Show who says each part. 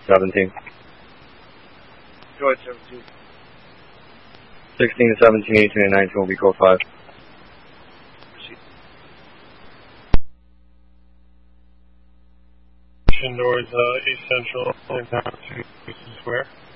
Speaker 1: 17.
Speaker 2: Go ahead, 17.
Speaker 1: 16, 17, 18, and 19 will be code 5.
Speaker 3: Doors, East Central, and down to East Square.